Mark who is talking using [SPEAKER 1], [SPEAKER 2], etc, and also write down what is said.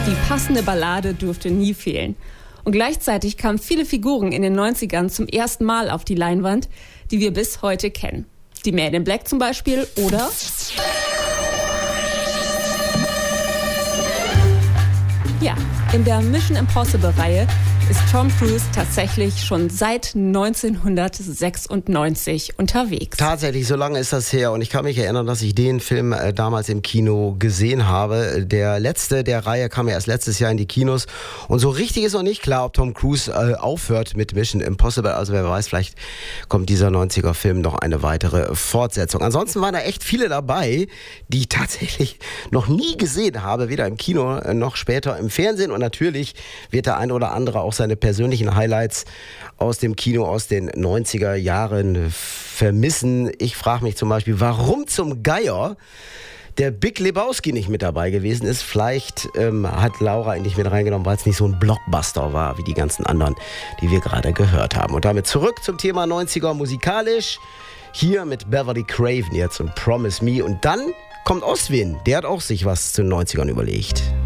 [SPEAKER 1] Die passende Ballade durfte nie fehlen. Und gleichzeitig kamen viele Figuren in den 90ern zum ersten Mal auf die Leinwand, die wir bis heute kennen. Die Man in Black zum Beispiel oder... Ja, in der Mission Impossible-Reihe ist Tom Cruise tatsächlich schon seit 1996 unterwegs.
[SPEAKER 2] Tatsächlich, so lange ist das her. Und ich kann mich erinnern, dass ich den Film damals im Kino gesehen habe. Der letzte der Reihe kam ja erst letztes Jahr in die Kinos. Und so richtig ist noch nicht klar, ob Tom Cruise aufhört mit Mission Impossible. Also wer weiß, vielleicht kommt dieser 90er-Film noch eine weitere Fortsetzung. Ansonsten waren da echt viele dabei, die ich tatsächlich noch nie gesehen habe. Weder im Kino noch später im Fernsehen. Und natürlich wird der ein oder andere auch seine persönlichen Highlights aus dem Kino aus den 90er Jahren vermissen. Ich frage mich zum Beispiel, warum zum Geier der Big Lebowski nicht mit dabei gewesen ist. Vielleicht hat Laura ihn nicht mit reingenommen, weil es nicht so ein Blockbuster war wie die ganzen anderen, die wir gerade gehört haben. Und damit zurück zum Thema 90er musikalisch. Hier mit Beverly Craven jetzt und Promise Me. Und dann kommt Oswin. Der hat auch sich was zu den 90ern überlegt.